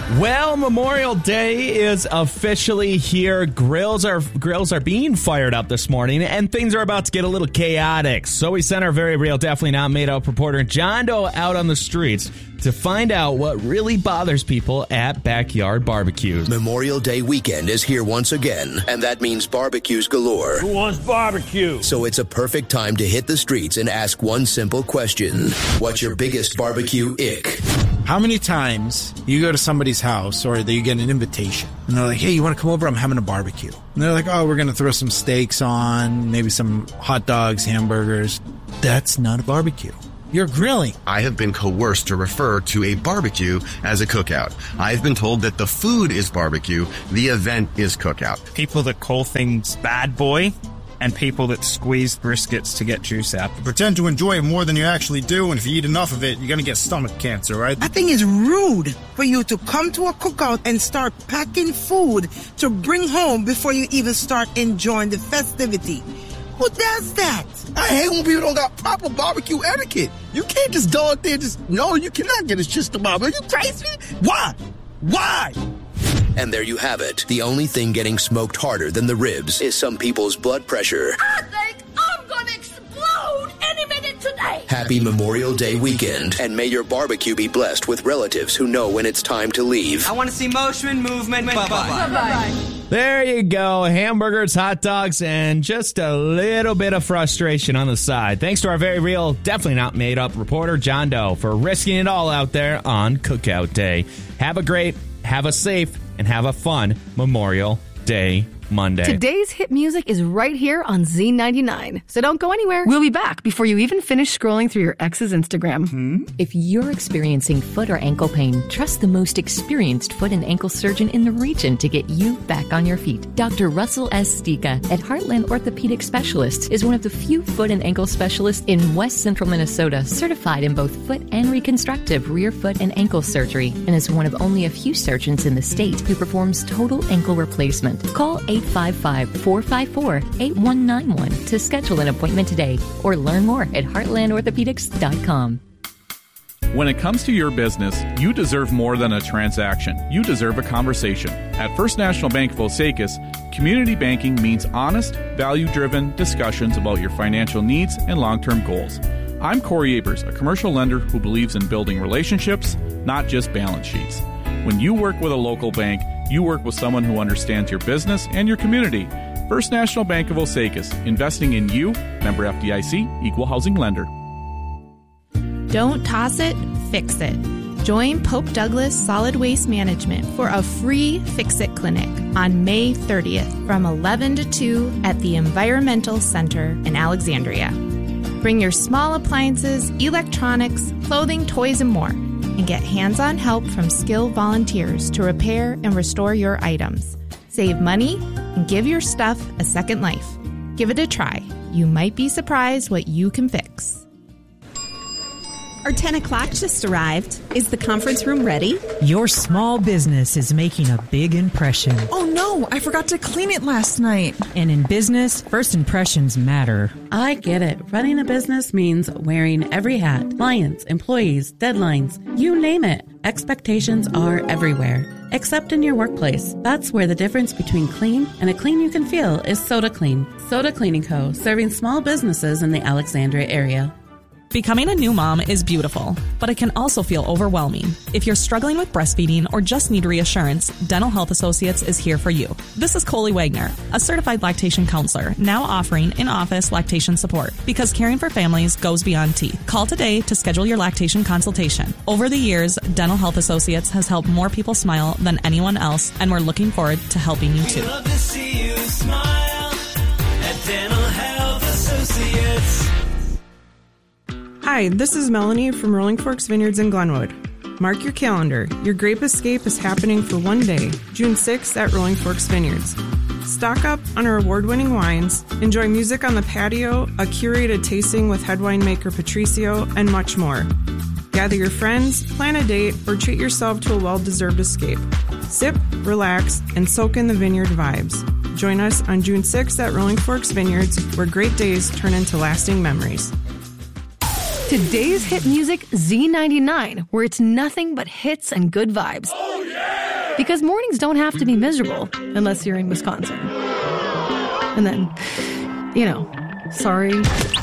Well, Memorial Day is officially here. Grills are being fired up this morning, and things are about to get a little chaotic. So we sent our very real, definitely not made up reporter John Doe out on the streets to find out what really bothers people at backyard barbecues. Memorial Day weekend is here once again, and that means barbecues galore. Who wants barbecue? So it's a perfect time to hit the streets and ask one simple question. What's your biggest barbecue ick? How many times you go to somebody's house or you get an invitation and they're like, hey, you want to come over? I'm having a barbecue. And they're like, oh, we're going to throw some steaks on, maybe some hot dogs, hamburgers. That's not a barbecue. You're grilling. I have been coerced to refer to a barbecue as a cookout. I've been told that the food is barbecue, the event is cookout. People that call things bad boy and people that squeeze briskets to get juice out. You pretend to enjoy it more than you actually do, and if you eat enough of it, you're going to get stomach cancer, right? I think it's rude for you to come to a cookout and start packing food to bring home before you even start enjoying the festivity. Who does that? I hate when people don't got proper barbecue etiquette. You can't just go out there no, you cannot get a just a barbecue. Are you crazy? Why? Why? And there you have it. The only thing getting smoked harder than the ribs is some people's blood pressure. I think I'm gonna explode any minute today. Happy Memorial Day weekend, and may your barbecue be blessed with relatives who know when it's time to leave. I want to see motion, movement, bye-bye. Bye-bye. There you go. Hamburgers, hot dogs, and just a little bit of frustration on the side. Thanks to our very real, definitely not made up reporter, John Doe, for risking it all out there on Cookout Day. Have a great, have a safe, and have a fun Memorial Day Monday. Today's hit music is right here on Z99, so don't go anywhere. We'll be back before you even finish scrolling through your ex's Instagram. If you're experiencing foot or ankle pain, trust the most experienced foot and ankle surgeon in the region to get you back on your feet. Dr. Russell S. Stika at Heartland Orthopedic Specialists is one of the few foot and ankle specialists in West Central Minnesota certified in both foot and reconstructive rear foot and ankle surgery, and is one of only a few surgeons in the state who performs total ankle replacement. Call 855-454-8191 to schedule an appointment today, or learn more at heartlandorthopedics.com. When it comes to your business, you deserve more than a transaction. You deserve a conversation. At First National Bank of Osakis, community banking means honest, value-driven discussions about your financial needs and long-term goals. I'm Corey Abers, a commercial lender who believes in building relationships, not just balance sheets. When you work with a local bank, you work with someone who understands your business and your community. First National Bank of Osakis, investing in you, member FDIC, equal housing lender. Don't toss it, fix it. Join Pope Douglas Solid Waste Management for a free Fix-It Clinic on May 30th from 11 to 2 at the Environmental Center in Alexandria. Bring your small appliances, electronics, clothing, toys, and more, and get hands-on help from skilled volunteers to repair and restore your items. Save money and give your stuff a second life. Give it a try. You might be surprised what you can fix. Our 10 o'clock just arrived. Is the conference room ready? Your small business is making a big impression. Oh no, I forgot to clean it last night. And in business, first impressions matter. I get it. Running a business means wearing every hat. Clients, employees, deadlines, you name it. Expectations are everywhere, except in your workplace. That's where the difference between clean and a clean you can feel is Soda Clean. Soda Cleaning Co., serving small businesses in the Alexandria area. Becoming a new mom is beautiful, but it can also feel overwhelming. If you're struggling with breastfeeding or just need reassurance, Dental Health Associates is here for you. This is Coley Wagner, a certified lactation counselor, now offering in-office lactation support, because caring for families goes beyond teeth. Call today to schedule your lactation consultation. Over the years, Dental Health Associates has helped more people smile than anyone else, and we're looking forward to helping you too. We love to see you smile at Dental Health Associates. Hi, this is Melanie from Rolling Forks Vineyards in Glenwood. Mark your calendar. Your grape escape is happening for one day, June 6th at Rolling Forks Vineyards. Stock up on our award-winning wines, enjoy music on the patio, a curated tasting with head winemaker Patricio, and much more. Gather your friends, plan a date, or treat yourself to a well-deserved escape. Sip, relax, and soak in the vineyard vibes. Join us on June 6th at Rolling Forks Vineyards, where great days turn into lasting memories. Today's hit music, Z99, where it's nothing but hits and good vibes. Oh, yeah! Because mornings don't have to be miserable unless you're in Wisconsin. And then, sorry